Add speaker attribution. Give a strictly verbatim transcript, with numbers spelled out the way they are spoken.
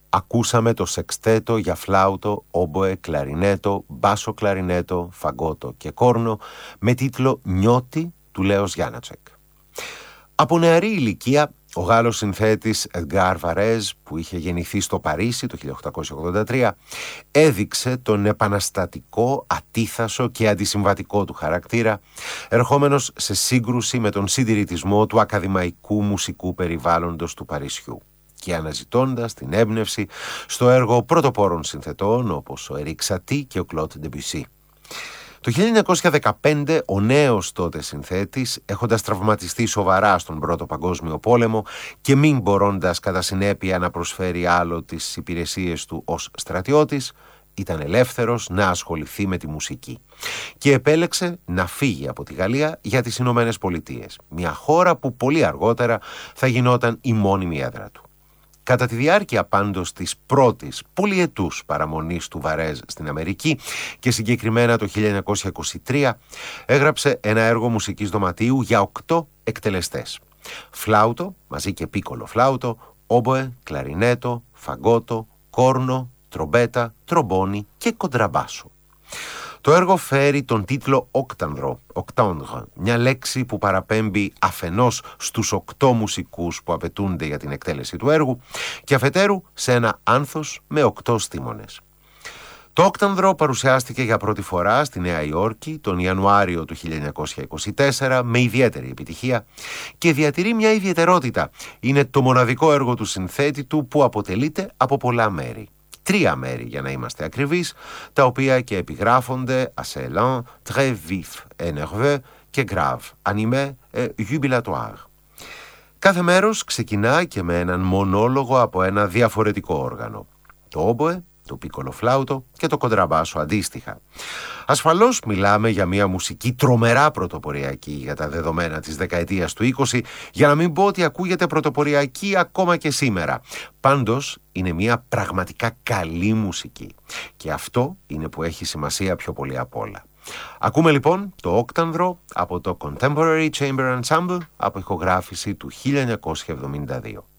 Speaker 1: ακούσαμε το σεξτέτο για φλάουτο, όμποε, κλαρινέτο, μπάσο κλαρινέτο, φαγκότο και κόρνο με τίτλο «Νιώτη» του Λέος Γιάννατσεκ. Από νεαρή ηλικία, ο Γάλλος συνθέτης Εντγκάρ Βαρέζ, που είχε γεννηθεί στο Παρίσι το χίλια οκτακόσια ογδόντα τρία, έδειξε τον επαναστατικό, ατίθασο και αντισυμβατικό του χαρακτήρα, ερχόμενος σε σύγκρουση με τον συντηρητισμό του ακαδημαϊκού μουσικού περιβάλλοντος του Παρισιού και αναζητώντας την έμπνευση στο έργο πρωτοπόρων συνθετών όπως ο Ερίκ Σατί και ο Κλοντ Ντεμπουσί. Το χίλια εννιακόσια δεκαπέντε ο νέος τότε συνθέτης, έχοντας τραυματιστεί σοβαρά στον Πρώτο Παγκόσμιο Πόλεμο και μην μπορώντας κατά συνέπεια να προσφέρει άλλο τις υπηρεσίες του ως στρατιώτης, ήταν ελεύθερος να ασχοληθεί με τη μουσική και επέλεξε να φύγει από τη Γαλλία για τις Ηνωμένες Πολιτείες, μια χώρα που πολύ αργότερα θα γινόταν η μόνιμη έδρα του. Κατά τη διάρκεια πάντως της πρώτης πολυετούς παραμονής του Βαρέζ στην Αμερική και συγκεκριμένα το χίλια εννιακόσια είκοσι τρία έγραψε ένα έργο μουσικής δωματίου για οκτώ εκτελεστές. Φλάουτο, μαζί και πίκολο φλάουτο, όμποε, κλαρινέτο, φαγκότο, κόρνο, τρομπέτα, τρομπόνι και κοντραμπάσο. Το έργο φέρει τον τίτλο «Οκτάνδρο», «οκτάνδρο», μια λέξη που παραπέμπει αφενός στους οκτώ μουσικούς που απαιτούνται για την εκτέλεση του έργου και αφετέρου σε ένα άνθος με οκτώ στίμονες. Το «Οκτάνδρο» παρουσιάστηκε για πρώτη φορά στη Νέα Υόρκη τον Ιανουάριο του χίλια εννιακόσια είκοσι τέσσερα με ιδιαίτερη επιτυχία και διατηρεί μια ιδιαιτερότητα. Είναι το μοναδικό έργο του συνθέτη του που αποτελείται από πολλά μέρη. Τρία μέρη για να είμαστε ακριβείς, τα οποία και επιγράφονται assez lent, très vif et nerveux και grave, animé et jubilatoire. Κάθε μέρος ξεκινά και με έναν μονόλογο από ένα διαφορετικό όργανο. Το όμποε, το πίκολο φλάουτο και το κοντραμπάσο αντίστοιχα. Ασφαλώς μιλάμε για μια μουσική τρομερά πρωτοποριακή για τα δεδομένα της δεκαετίας του είκοσι, για να μην πω ότι ακούγεται πρωτοποριακή ακόμα και σήμερα. Πάντως είναι μια πραγματικά καλή μουσική και αυτό είναι που έχει σημασία πιο πολύ απ' όλα. Ακούμε λοιπόν το Οκτάνδρο από το Contemporary Chamber Ensemble από ηχογράφηση του χίλια εννιακόσια εβδομήντα δύο.